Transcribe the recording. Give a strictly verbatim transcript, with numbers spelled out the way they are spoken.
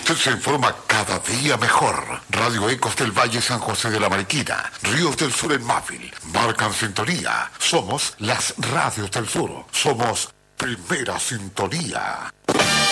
Usted se informa cada día mejor. Radio Ecos del Valle San José de la Mariquina, Ríos del Sur en Mávil, marcan sintonía. Somos las radios del sur. Somos Primera Sintonía.